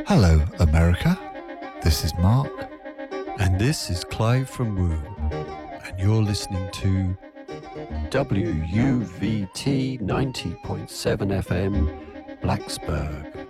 Hello, America. This is Mark. And this is Clive from Woo. And you're listening to WUVT 90.7 FM, Blacksburg.